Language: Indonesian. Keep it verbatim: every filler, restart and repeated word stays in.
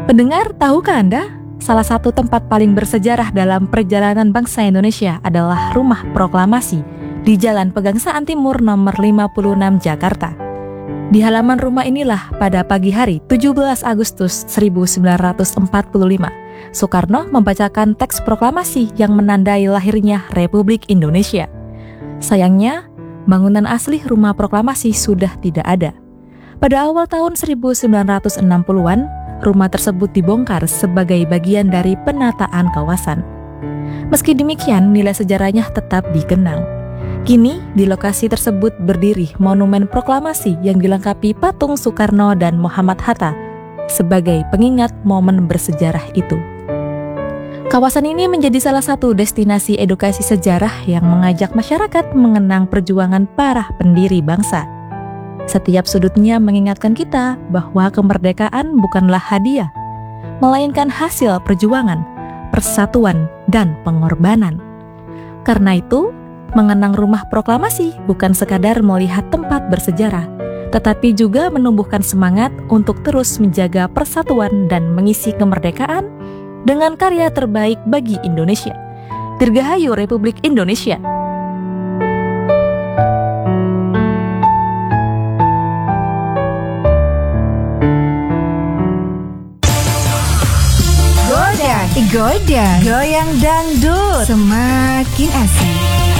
Pendengar, tahukah Anda? Salah satu tempat paling bersejarah dalam perjalanan bangsa Indonesia adalah Rumah Proklamasi di Jalan Pegangsaan Timur nomor lima puluh enam Jakarta. Di halaman rumah inilah pada pagi hari tujuh belas Agustus seribu sembilan ratus empat puluh lima, Soekarno membacakan teks proklamasi yang menandai lahirnya Republik Indonesia. Sayangnya, bangunan asli Rumah Proklamasi sudah tidak ada. Pada awal tahun seribu sembilan ratus enam puluhan, rumah tersebut dibongkar sebagai bagian dari penataan kawasan. Meski demikian, nilai sejarahnya tetap dikenang. Kini, di lokasi tersebut berdiri Monumen Proklamasi yang dilengkapi patung Soekarno dan Muhammad Hatta sebagai pengingat momen bersejarah itu. Kawasan ini menjadi salah satu destinasi edukasi sejarah yang mengajak masyarakat mengenang perjuangan para pendiri bangsa. Setiap sudutnya mengingatkan kita bahwa kemerdekaan bukanlah hadiah, melainkan hasil perjuangan, persatuan, dan pengorbanan. Karena itu, mengenang Rumah Proklamasi bukan sekadar melihat tempat bersejarah, tetapi juga menumbuhkan semangat untuk terus menjaga persatuan dan mengisi kemerdekaan dengan karya terbaik bagi Indonesia. Dirgahayu Republik Indonesia. Goyang, goyang, goyang dangdut, semakin asik.